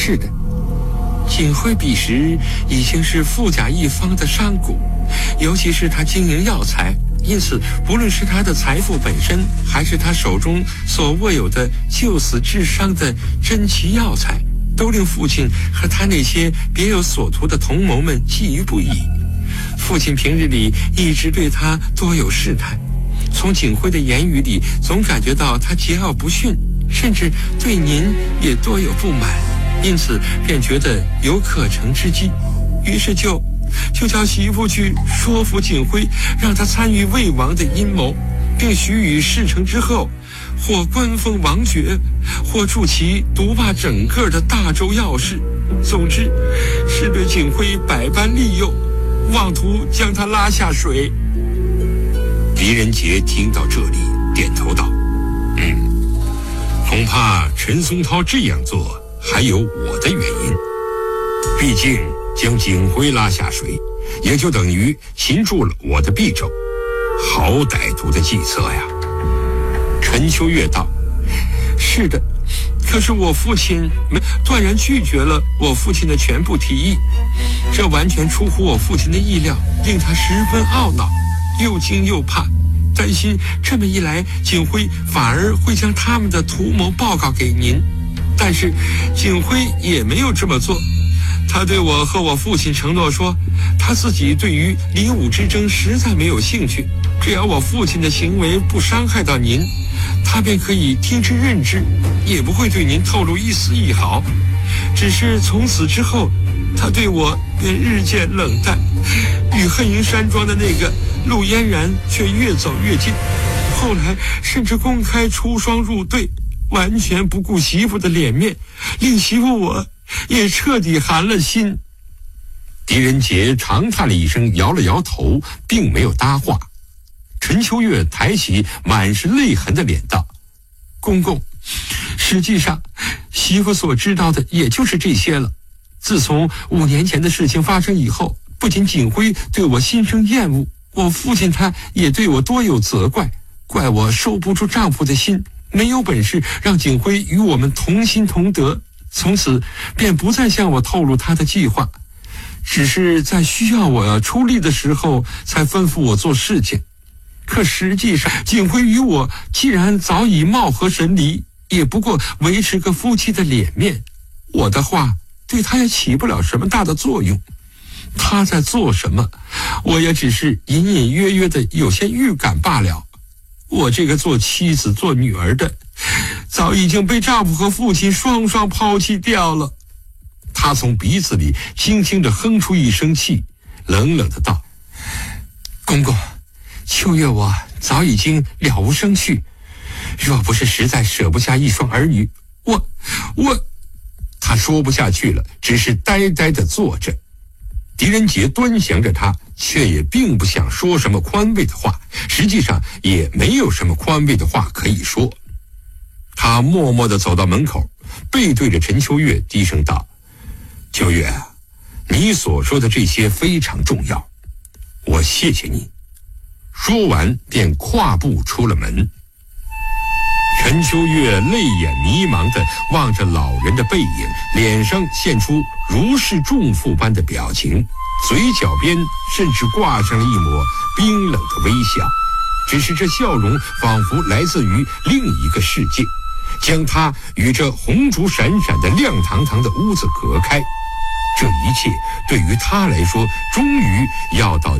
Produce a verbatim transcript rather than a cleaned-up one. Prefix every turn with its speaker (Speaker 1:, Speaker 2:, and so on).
Speaker 1: 是的，锦辉彼时已经是富甲一方的商贾，尤其是他经营药材，因此不论是他的财富本身，还是他手中所握有的救死治伤的珍奇药材，都令父亲和他那些别有所图的同谋们觊觎不已。父亲平日里一直对他多有试探，从锦辉的言语里总感觉到他桀骜不驯，甚至对您也多有不满，因此便觉得有可乘之机，于是就就叫媳妇去说服锦辉，让他参与魏王的阴谋，并许以事成之后，或官封王爵，或助其独霸整个的大周要事。总之是对锦辉百般利诱，妄图将他拉下水。狄仁杰听到这里点头道：嗯，恐怕陈松涛这样做还有我的原因。毕竟将锦辉拉下水，也就等于擒住了我的匕首，好歹毒的计策呀。陈秋月道：是的，可是我父亲断然拒绝了我父亲的全部提议，这完全出乎我父亲的意料，令他十分懊恼，又惊又怕，担心这么一来锦辉反而会将他们的图谋报告给您。但是锦辉也没有这么做，他对我和我父亲承诺说，他自己对于李武之争实在没有兴趣，只要我父亲的行为不伤害到您，他便可以听之任之，也不会对您透露一丝一毫。只是从此之后，他对我便日渐冷淡，与恨云山庄的那个陆嫣然却越走越近，后来甚至公开出双入对，完全不顾媳妇的脸面，令媳妇我也彻底寒了心。狄仁杰长叹了一声，摇了摇头，并没有搭话。陈秋月抬起满是泪痕的脸道：公公，实际上媳妇所知道的也就是这些了。自从五年前的事情发生以后，不仅锦辉对我心生厌恶，我父亲他也对我多有责怪，怪我收不住丈夫的心，没有本事让锦辉与我们同心同德，从此便不再向我透露他的计划，只是在需要我出力的时候才吩咐我做事情。可实际上锦辉与我既然早已貌合神离，也不过维持个夫妻的脸面，我的话对他也起不了什么大的作用。他在做什么，我也只是隐隐约约的有些预感罢了。我这个做妻子做女儿的，早已经被丈夫和父亲双双抛弃掉了。他从鼻子里轻轻地哼出一声气，冷冷的道：公公，秋月我早已经了无生趣，若不是实在舍不下一双儿女，我我他说不下去了，只是呆呆地坐着。狄仁杰端详着他，却也并不想说什么宽慰的话，实际上也没有什么宽慰的话可以说。他默默地走到门口，背对着陈秋月低声道：秋月，你所说的这些非常重要，我谢谢你。说完便跨步出了门。陈秋月泪眼迷茫地望着老人的背影，脸上现出如释重负般的表情，嘴角边甚至挂上了一抹冰冷的微笑，只是这笑容仿佛来自于另一个世界，将他与这红烛闪闪的亮堂堂的屋子隔开。这一切对于他来说，终于要到